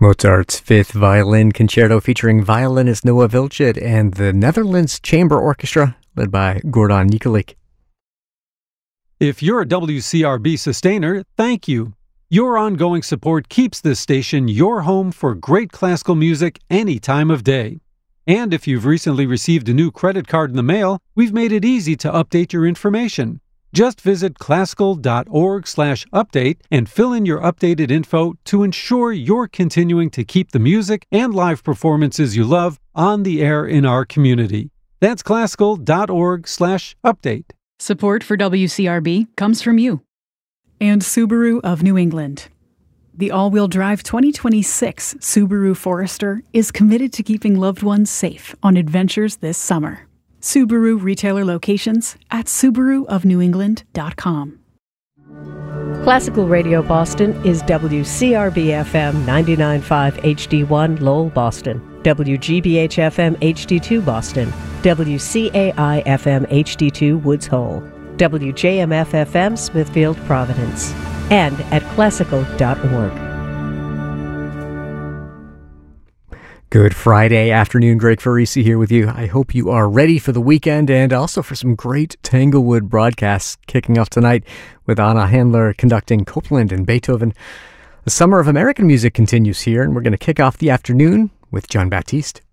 Mozart's Fifth Violin Concerto featuring violinist Noah Vilched and the Netherlands Chamber Orchestra led by Gordon Nikolic. If you're a WCRB sustainer, thank you. Your ongoing support keeps this station your home for great classical music any time of day. And if you've recently received a new credit card in the mail, we've made it easy to update your information. Just visit classical.org/update and fill in your updated info to ensure you're continuing to keep the music and live performances you love on the air in our community. That's classical.org/update. Support for WCRB comes from you. And Subaru of New England. The all-wheel drive 2026 Subaru Forester is committed to keeping loved ones safe on adventures this summer. Subaru retailer locations at subaruofnewengland.com. Classical Radio Boston is WCRB-FM 99.5 HD1 Lowell, Boston, WGBH-FM HD2 Boston, WCAI-FM HD2 Woods Hole, WJMF-FM Smithfield, Providence, and at classical.org. Good Friday afternoon, Greg Farisi here with you. I hope you are ready for the weekend and also for some great Tanglewood broadcasts kicking off tonight with Anna Handler conducting Copland and Beethoven. The Summer of American Music continues here, and we're going to kick off the afternoon with John Baptiste.